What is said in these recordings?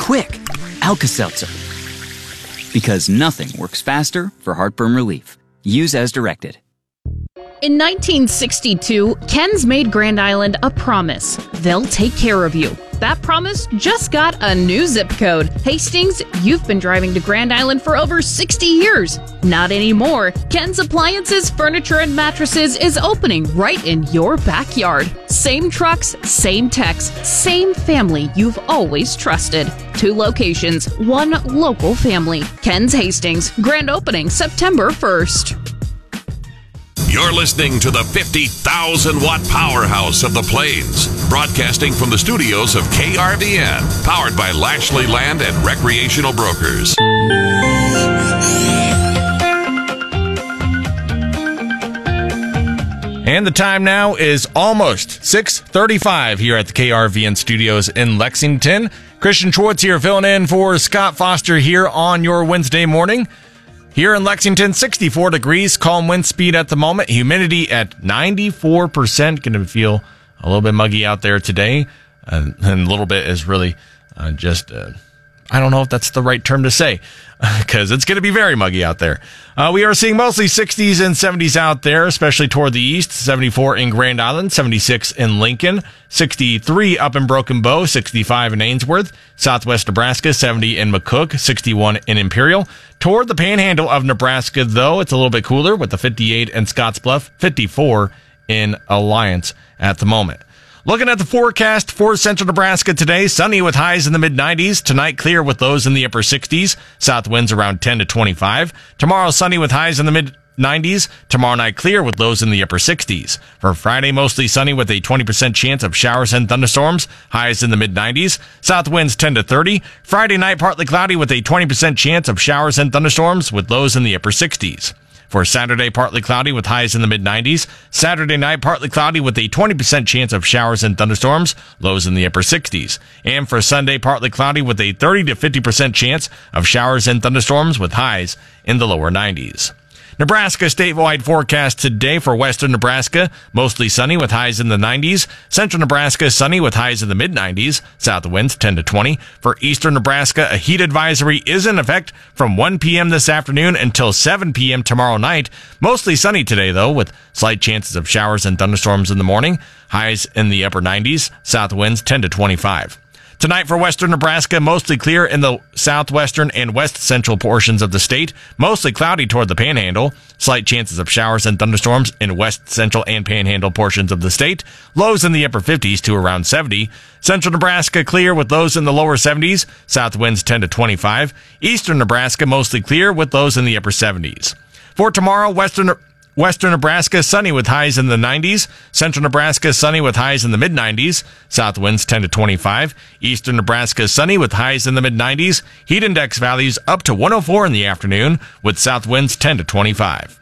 quick, Alka-Seltzer. Because nothing works faster for heartburn relief. Use as directed. In 1962, Ken's made Grand Island a promise. They'll take care of you. That promise just got a new zip code. Hastings, you've been driving to Grand Island for over 60 years. Not anymore. Ken's Appliances, Furniture, and Mattresses is opening right in your backyard. Same trucks, same techs, same family you've always trusted. 2 locations, 1 local family. Ken's Hastings, grand opening September 1st. You're listening to the 50,000-watt powerhouse of the Plains, broadcasting from the studios of KRVN, powered by Lashley Land and Recreational Brokers. And the time now is almost 6:35 here at the KRVN studios in Lexington. Christian Schwartz here filling in for Scott Foster here on your Wednesday morning. Here in Lexington, 64 degrees, calm wind speed at the moment, humidity at 94%. Going to feel a little bit muggy out there today. And a little bit is really I don't know if that's the right term to say, because it's going to be very muggy out there. We are seeing mostly 60s and 70s out there, especially toward the east. 74 in Grand Island, 76 in Lincoln, 63 up in Broken Bow, 65 in Ainsworth, southwest Nebraska, 70 in McCook, 61 in Imperial. Toward the panhandle of Nebraska, though, it's a little bit cooler with the 58 in Scottsbluff, 54 in Alliance at the moment. Looking at the forecast for central Nebraska today, sunny with highs in the mid-90s. Tonight, clear with lows in the upper 60s. South winds around 10 to 25. Tomorrow, sunny with highs in the mid-90s. Tomorrow night, clear with lows in the upper 60s. For Friday, mostly sunny with a 20% chance of showers and thunderstorms. Highs in the mid-90s. South winds 10 to 30. Friday night, partly cloudy with a 20% chance of showers and thunderstorms with lows in the upper 60s. For Saturday, partly cloudy with highs in the mid-90s. Saturday night, partly cloudy with a 20% chance of showers and thunderstorms, lows in the upper 60s. And for Sunday, partly cloudy with a 30 to 50% chance of showers and thunderstorms with highs in the lower 90s. Nebraska statewide forecast today for western Nebraska, mostly sunny with highs in the 90s. Central Nebraska, sunny with highs in the mid-90s. South winds 10 to 20. For eastern Nebraska, a heat advisory is in effect from 1 p.m. this afternoon until 7 p.m. tomorrow night. Mostly sunny today, though, with slight chances of showers and thunderstorms in the morning. Highs in the upper 90s. South winds 10 to 25. Tonight for western Nebraska, mostly clear in the southwestern and west central portions of the state. Mostly cloudy toward the panhandle. Slight chances of showers and thunderstorms in west central and panhandle portions of the state. Lows in the upper 50s to around 70. Central Nebraska clear with lows in the lower 70s. South winds 10 to 25. Eastern Nebraska mostly clear with lows in the upper 70s. For tomorrow, Western Nebraska, sunny with highs in the 90s. Central Nebraska, sunny with highs in the mid-90s. South winds 10 to 25. Eastern Nebraska, sunny with highs in the mid-90s. Heat index values up to 104 in the afternoon, with south winds 10 to 25.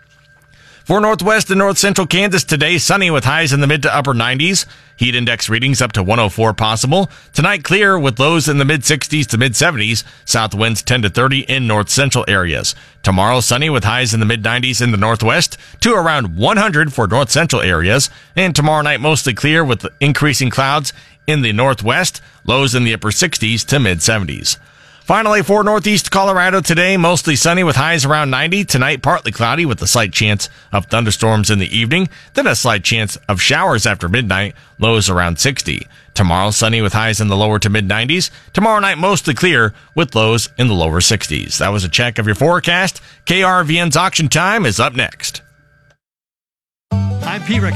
For northwest and north central Kansas today, sunny with highs in the mid to upper 90s. Heat index readings up to 104 possible. Tonight, clear with lows in the mid-60s to mid-70s. South winds 10 to 30 in north central areas. Tomorrow, sunny with highs in the mid-90s in the northwest to around 100 for north central areas. And tomorrow night, mostly clear with increasing clouds in the northwest. Lows in the upper 60s to mid-70s. Finally, for northeast Colorado today, mostly sunny with highs around 90. Tonight, partly cloudy with a slight chance of thunderstorms in the evening. Then a slight chance of showers after midnight, lows around 60. Tomorrow, sunny with highs in the lower to mid-90s. Tomorrow night, mostly clear with lows in the lower 60s. That was a check of your forecast. KRVN's Auction Time is up next. I'm Pete